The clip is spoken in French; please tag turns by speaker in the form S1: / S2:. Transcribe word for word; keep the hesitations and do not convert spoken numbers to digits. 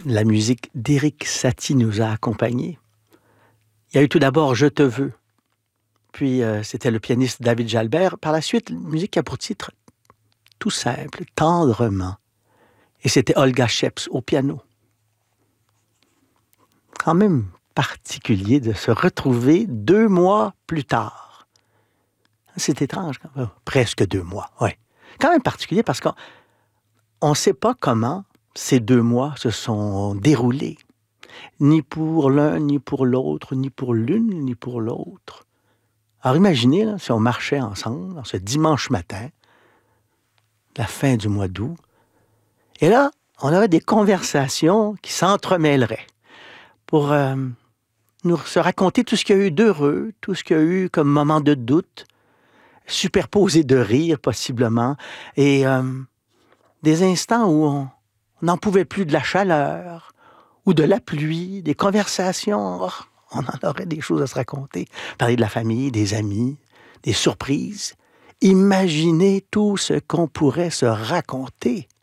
S1: La musique d'Éric Satie nous a accompagnés. Il y a eu tout d'abord « Je te veux ». Puis, euh, c'était le pianiste David Jalbert. Par la suite, une musique qui a pour titre tout simple, « Tendrement ». Et c'était Olga Sheps au piano. Quand même particulier de se retrouver deux mois plus tard. C'est étrange, quand même. Presque deux mois, oui. Quand même particulier parce qu'on ne sait pas comment ces deux mois se sont déroulés. Ni pour l'un, ni pour l'autre, ni pour l'une, ni pour l'autre. Alors imaginez, là, si on marchait ensemble, ce dimanche matin, la fin du mois d'août, et là, on aurait des conversations qui s'entremêleraient pour euh, nous se raconter tout ce qu'il y a eu d'heureux, tout ce qu'il y a eu comme moment de doute, superposé de rire possiblement, et euh, des instants où on n'en pouvait plus de la chaleur, ou de la pluie, des conversations. Oh, on en aurait des choses à se raconter. Parler de la famille, des amis, des surprises. Imaginez tout ce qu'on pourrait se raconter.